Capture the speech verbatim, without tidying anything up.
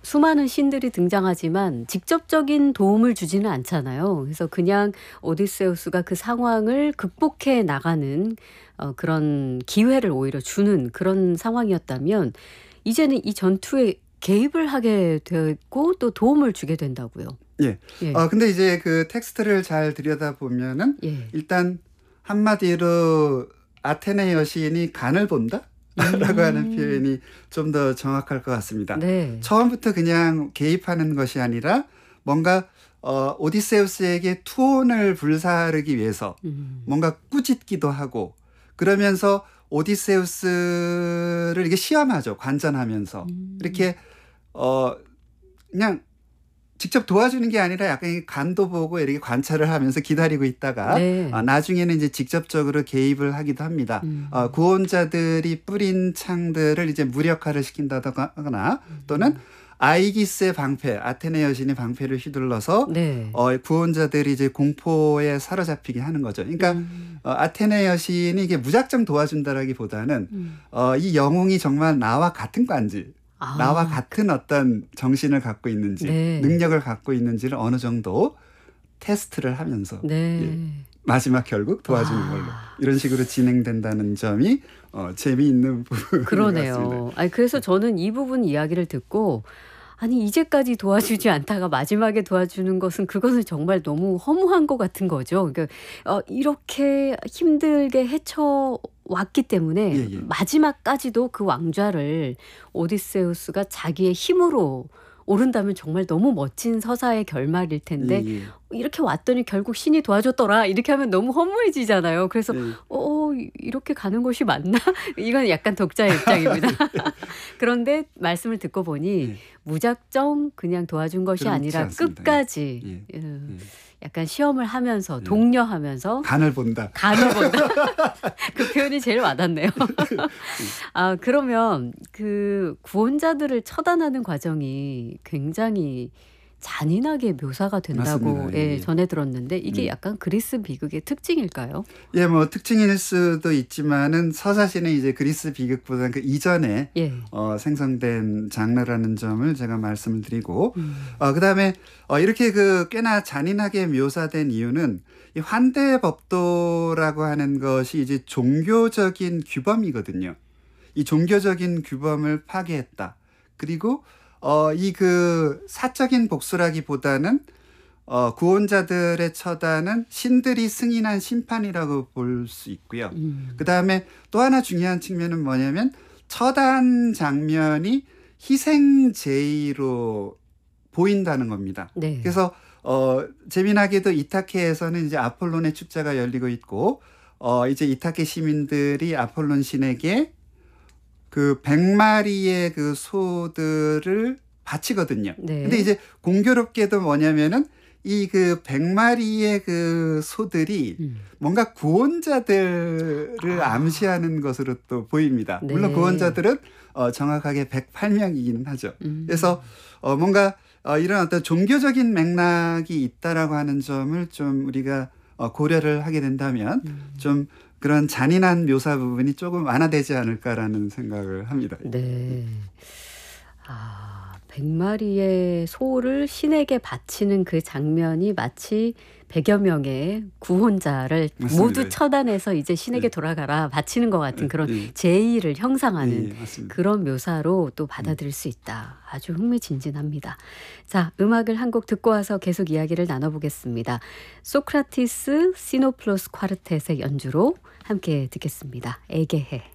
수많은 신들이 등장하지만 직접적인 도움을 주지는 않잖아요. 그래서 그냥 오디세우스가 그 상황을 극복해 나가는 어, 그런 기회를 오히려 주는 그런 상황이었다면 이제는 이 전투에 개입을 하게 되고 또 도움을 주게 된다고요. 예. 예. 어, 근데 이제 그 텍스트를 잘 들여다보면은 예. 일단 한마디로 아테네 여신이 간을 본다? 라고 하는 음. 표현이 좀 더 정확할 것 같습니다. 네. 처음부터 그냥 개입하는 것이 아니라 뭔가 어, 오디세우스에게 투혼을 불사르기 위해서 음. 뭔가 꾸짖기도 하고 그러면서 오디세우스를 이게 시험하죠. 관전하면서. 음. 이렇게 어, 그냥 직접 도와주는 게 아니라 약간 간도 보고 이렇게 관찰을 하면서 기다리고 있다가 네. 어, 나중에는 이제 직접적으로 개입을 하기도 합니다. 음. 어, 구원자들이 뿌린 창들을 이제 무력화를 시킨다거나 또는 아이기스의 방패, 아테네 여신의 방패를 휘둘러서 네. 어, 구원자들이 이제 공포에 사로잡히게 하는 거죠. 그러니까 음. 어, 아테네 여신이 이게 무작정 도와준다라기보다는 음. 어, 이 영웅이 정말 나와 같은 관지. 아. 나와 같은 어떤 정신을 갖고 있는지 네. 능력을 갖고 있는지를 어느 정도 테스트를 하면서 네. 예, 마지막 결국 도와주는 아. 걸로 이런 식으로 진행된다는 점이 어, 재미있는 부분인 것 그러네요. 같습니다. 아니 그래서 저는 이 부분 이야기를 듣고 아니 이제까지 도와주지 않다가 마지막에 도와주는 것은 그것은 정말 너무 허무한 것 같은 거죠. 그러니까 어, 이렇게 힘들게 헤쳐 왔기 때문에 예, 예. 마지막까지도 그 왕좌를 오디세우스가 자기의 힘으로 오른다면 정말 너무 멋진 서사의 결말일 텐데 예, 예. 이렇게 왔더니 결국 신이 도와줬더라 이렇게 하면 너무 허무해지잖아요. 그래서 예. 어 이렇게 가는 것이 맞나? 이건 약간 독자의 입장입니다. 그런데 말씀을 듣고 보니 예. 무작정 그냥 도와준 것이 그렇지 아니라 않습니다. 끝까지 예. 음, 예. 약간 시험을 하면서 예. 독려하면서 간을 본다. 간을 본다. 그 표현이 제일 와닿네요. 아 그러면 그 구원자들을 처단하는 과정이 굉장히 잔인하게 묘사가 된다고 맞습니다. 예, 예, 예. 전해 들었는데 이게 음. 약간 그리스 비극의 특징일까요? 예, 뭐 특징일 수도 있지만은 서사시는 이제 그리스 비극보다는 그 이전에 예. 어, 생성된 장르라는 점을 제가 말씀을 드리고 음. 어, 그다음에 어, 이렇게 그 꽤나 잔인하게 묘사된 이유는 이 환대법도라고 하는 것이 이제 종교적인 규범이거든요. 이 종교적인 규범을 파괴했다. 그리고 어, 이 그 사적인 복수라기보다는 어, 구원자들의 처단은 신들이 승인한 심판이라고 볼 수 있고요. 음. 그 다음에 또 하나 중요한 측면은 뭐냐면 처단 장면이 희생제의로 보인다는 겁니다. 네. 그래서 어, 재미나게도 이타케에서는 이제 아폴론의 축제가 열리고 있고 어, 이제 이타케 시민들이 아폴론 신에게 그 백 마리의 그 소들을 바치거든요. 네. 근데 이제 공교롭게도 뭐냐면은 이 그 백 마리의 그 소들이 음. 뭔가 구원자들을 아. 암시하는 것으로 또 보입니다. 네. 물론 구원자들은 어, 정확하게 백팔 명이긴 하죠. 음. 그래서 어, 뭔가 어, 이런 어떤 종교적인 맥락이 있다라고 하는 점을 좀 우리가 어, 고려를 하게 된다면 음. 좀 그런 잔인한 묘사 부분이 조금 완화되지 않을까라는 생각을 합니다. 네. 아, 백 마리의 소를 신에게 바치는 그 장면이 마치 백여 명의 구원자를 맞습니다. 모두 처단해서 이제 신에게 예. 돌아가라 바치는 것 같은 예, 그런 예. 제의를 형상하는 예, 맞습니다. 그런 묘사로 또 받아들일 수 있다. 아주 흥미진진합니다. 자, 음악을 한 곡 듣고 와서 계속 이야기를 나눠보겠습니다. 소크라티스 시노플로스 콰르텟의 연주로 함께 듣겠습니다. 에게해.